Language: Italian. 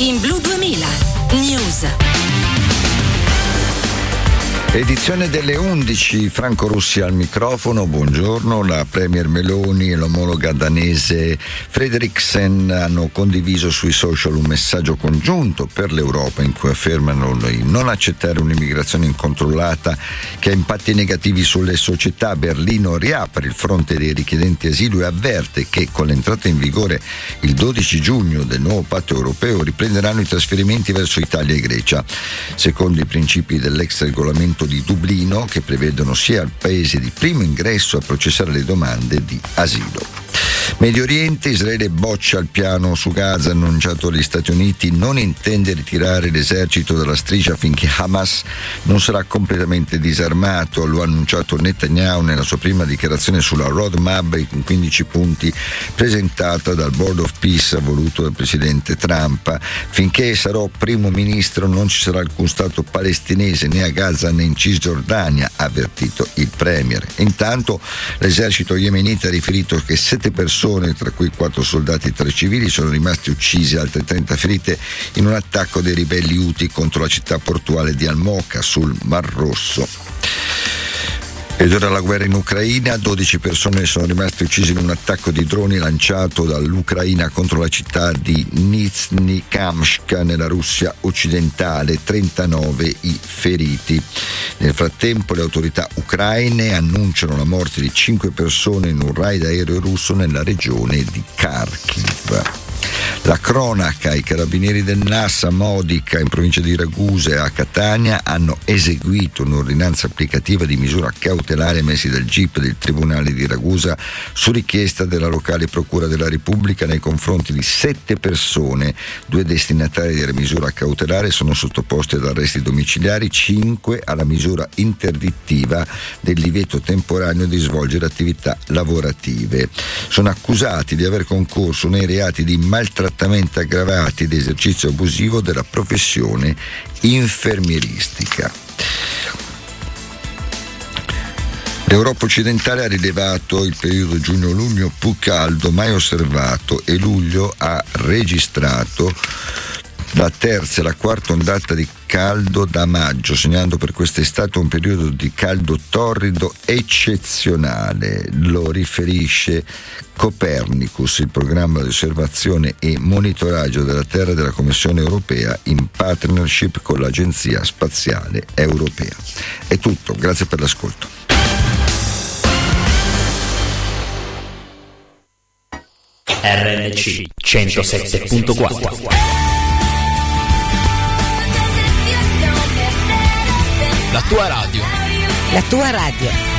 In Blu 2000 News. Edizione delle 11, Franco Russi al microfono, buongiorno. La Premier Meloni e l'omologa danese Frederiksen hanno condiviso sui social un messaggio congiunto per l'Europa in cui affermano di non accettare un'immigrazione incontrollata che ha impatti negativi sulle società. Berlino riapre il fronte dei richiedenti asilo e avverte che con l'entrata in vigore il 12 giugno del nuovo patto europeo riprenderanno i trasferimenti verso Italia e Grecia, secondo i principi dell'ex regolamento di Dublino, che prevedono sia il paese di primo ingresso a processare le domande di asilo. Medio Oriente, Israele boccia il piano su Gaza annunciato dagli Stati Uniti, non intende ritirare l'esercito dalla striscia finché Hamas non sarà completamente disarmato. Lo ha annunciato Netanyahu nella sua prima dichiarazione sulla roadmap in 15 punti presentata dal Board of Peace voluto dal presidente Trump. Finché sarò primo ministro non ci sarà alcun stato palestinese né a Gaza né in Cisgiordania, ha avvertito il premier. Intanto l'esercito yemenita ha riferito che 7 persone, tra cui 4 soldati e 3 civili, sono rimasti uccisi e altre 30 ferite in un attacco dei ribelli Houthi contro la città portuale di Al-Moka sul Mar Rosso. Ed ora la guerra in Ucraina, 12 persone sono rimaste uccise in un attacco di droni lanciato dall'Ucraina contro la città di Nizhny-Kamsk nella Russia occidentale, 39 i feriti. Nel frattempo le autorità ucraine annunciano la morte di 5 persone in un raid aereo russo nella regione di Kharkiv. La cronaca: i carabinieri del NAS a Modica, in provincia di Ragusa, e a Catania hanno eseguito un'ordinanza applicativa di misura cautelare emessi dal GIP del Tribunale di Ragusa su richiesta della locale Procura della Repubblica nei confronti di 7 persone. 2 destinatari della misura cautelare sono sottoposti ad arresti domiciliari, 5 alla misura interdittiva del divieto temporaneo di svolgere attività lavorative. Sono accusati di aver concorso nei reati di maltrattamento aggravati ed esercizio abusivo della professione infermieristica. L'Europa occidentale ha rilevato il periodo giugno-luglio più caldo mai osservato e luglio ha registrato la terza e la quarta ondata di caldo da maggio, segnando per quest'estate un periodo di caldo torrido eccezionale. Lo riferisce Copernicus, il programma di osservazione e monitoraggio della Terra della Commissione europea in partnership con l'Agenzia Spaziale Europea. È tutto, grazie per l'ascolto. RNC 107.4 La tua radio. La tua radio.